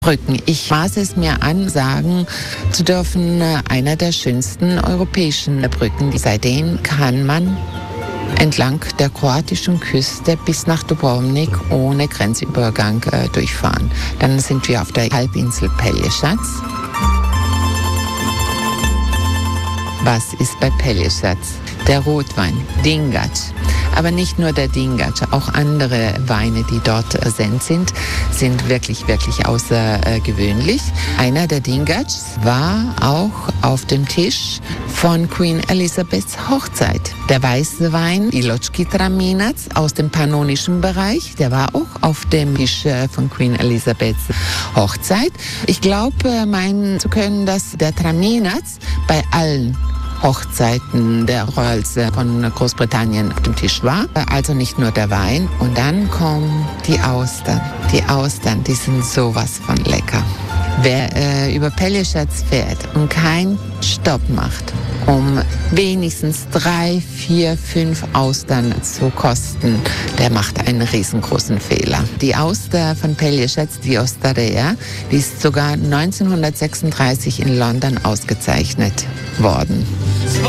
Brücken. Ich maße es mir an, sagen zu dürfen, einer der schönsten europäischen Brücken. Seitdem kann man entlang der kroatischen Küste bis nach Dubrovnik ohne Grenzübergang durchfahren. Dann sind wir auf der Halbinsel Pelješac. Was ist bei Pelješac? Der Rotwein, Dingač. Aber nicht nur der Dingač, auch andere Weine, die dort sind wirklich, wirklich außergewöhnlich. Einer der Dingač war auch auf dem Tisch von Queen Elizabeths Hochzeit. Der weiße Wein, Iločki Traminac aus dem pannonischen Bereich, der war auch auf dem Tisch von Queen Elizabeths Hochzeit. Ich glaube, meinen zu können, dass der Traminac bei allen Hochzeiten der Royals von Großbritannien auf dem Tisch war. Also nicht nur der Wein. Und dann kommen die Austern. Die Austern, die sind sowas von lecker. Wer über Pelješac fährt und keinen Stopp macht, um wenigstens 3, 4, 5 Austern zu kosten, der macht einen riesengroßen Fehler. Die Auster von Pelješac, die Osteria, die ist sogar 1936 in London ausgezeichnet worden.